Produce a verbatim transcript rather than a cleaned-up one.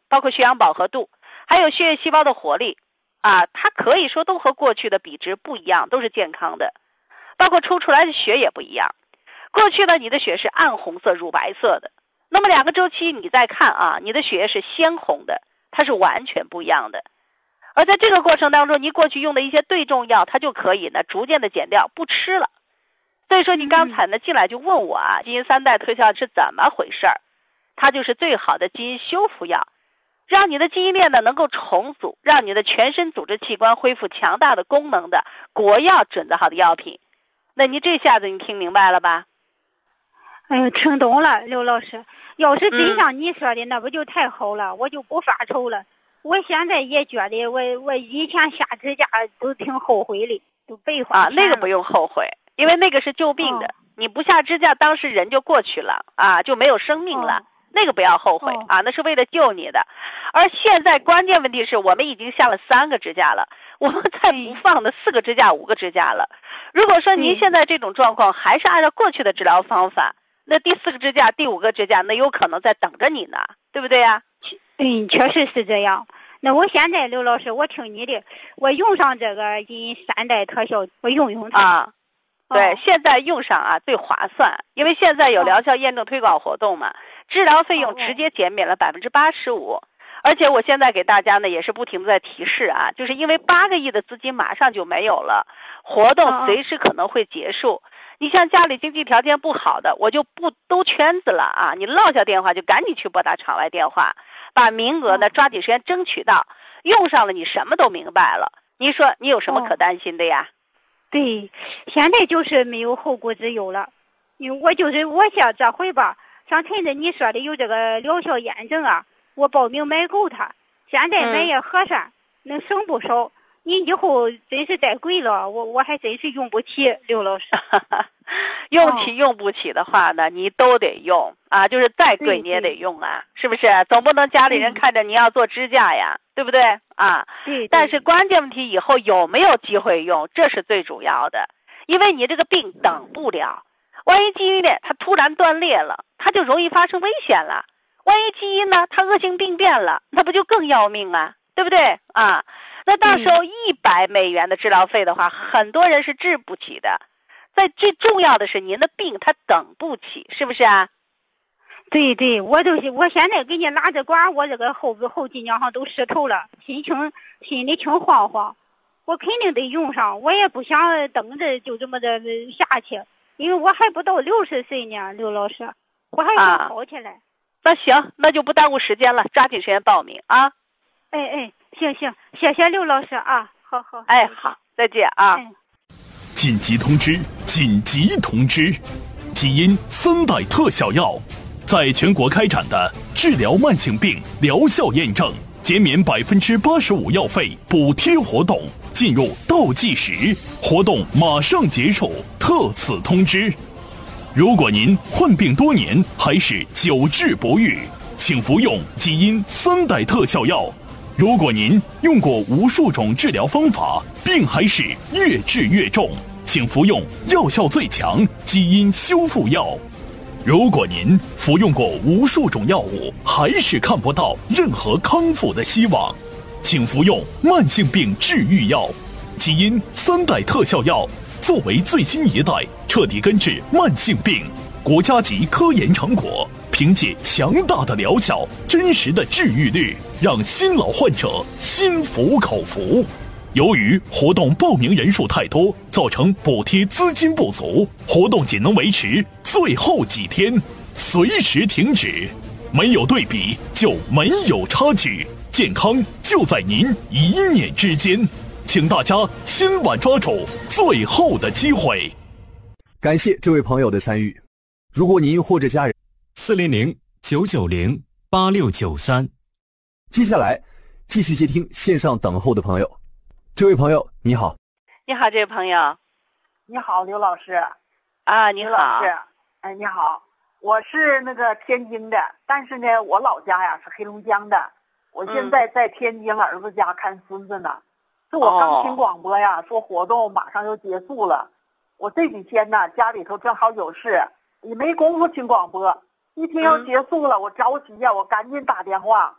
包括血氧饱和度，还有血液细胞的活力啊，它可以说都和过去的比值不一样，都是健康的。包括抽出来的血也不一样，过去呢你的血是暗红色、乳白色的，那么两个周期你再看啊，你的血液是鲜红的，它是完全不一样的。而在这个过程当中，你过去用的一些对症药，它就可以呢逐渐的减掉，不吃了。所以说你刚才呢进来就问我啊，基因三代特效是怎么回事儿？它就是最好的基因修复药，让你的基因链呢能够重组，让你的全身组织器官恢复强大的功能的国药准则好的药品。那你这下子你听明白了吧？ 嗯，听懂了，刘老师。要是真像你说的，嗯、那不就太好了，我就不发愁了。我现在也觉得我我以前下指甲都挺后悔的，都白花啊，那个不用后悔，因为那个是救病的，哦、你不下指甲，当时人就过去了啊，就没有生命了。哦、那个不要后悔、哦、啊，那是为了救你的。而现在关键问题是我们已经下了三个指甲了，我们再不放的四个指甲、五个指甲了。如果说您现在这种状况还是按照过去的治疗方法，那第四个指甲、第五个指甲，那有可能在等着你呢，对不对呀、啊？ 嗯，确实是这样。那我现在刘老师，我听你的，我用上这个基因三代特效，我用用它啊。对，哦、现在用上啊最划算，因为现在有疗效验证推广活动嘛，哦、治疗费用直接减免了百分之八十五。而且我现在给大家呢也是不停的在提示啊，就是因为八个亿的资金马上就没有了，活动随时可能会结束。哦、你像家里经济条件不好的，我就不兜圈子了啊！你落下电话就赶紧去拨打场外电话，把名额呢抓紧时间争取到，用上了你什么都明白了。你说你有什么可担心的呀？ 哦、对，现在就是没有后顾之忧了。因为我就是我想这回吧，想趁着你说的有这个疗效验证啊，我报名买够它，现在买也合算，嗯、能省不少。你以后真是再贵了，我我还真是用不起，刘老师。 用起用不起的话呢，你都得用啊，就是再贵你也得用啊，是不是？总不能家里人看着你要做支架呀，对不对啊？ 对。 但是关键问题以后有没有机会用，这是最主要的，因为你这个病等不了，万一基因链它突然断裂了，它就容易发生危险了。万一基因呢，它恶性病变了，那不就更要命啊，对不对啊？那到时候一百美元的治疗费的话，很多人是治不起的。在最重要的是您的病它等不起，是不是啊？ 对对，我都是，我现在给你拉着管，我这个后后脊梁上都湿透了，心情心里挺慌慌。我肯定得用上，我也不想等着就这么的下去，因为我还不到六十岁呢，刘老师，我还想好起来。啊、 那行，那就不耽误时间了，抓紧时间报名啊！ 哎哎，行行，谢谢刘老师啊，好好。 哎，好，再见啊！哎、 紧急通知！紧急通知！基因三代特效药在全国开展的治疗慢性病疗效验证、减免百分之八十五药费补贴活动进入倒计时，活动马上结束。特此通知：如果您患病多年还是久治不愈，请服用基因三代特效药。如果您用过无数种治疗方法，病还是越治越重，请服用药效最强基因修复药。如果您服用过无数种药物，还是看不到任何康复的希望，请服用慢性病治愈药。基因三代特效药作为最新一代彻底根治慢性病国家级科研成果，凭借强大的疗效、真实的治愈率，让新老患者心服口服。由于活动报名人数太多，造成补贴资金不足，活动仅能维持最后几天，随时停止。没有对比就没有差距，健康就在您一念之间，请大家千万抓住最后的机会。 感谢这位朋友的参与。如果您或者家人， 四零零九九零八六九三。 接下来继续接听线上等候的朋友。这位朋友你好。 你好，这位朋友。 你好，刘老师。 啊，你好。 刘老师，哎，你好，我是那个天津的，但是呢，我老家呀是黑龙江的。我现在在天津儿子家看孙子呢。是、嗯、我刚听广播呀，哦、说活动马上就结束了。我这几天呢，家里头正好有事，也没工夫听广播。一听要结束了，嗯、我着急呀，我赶紧打电话。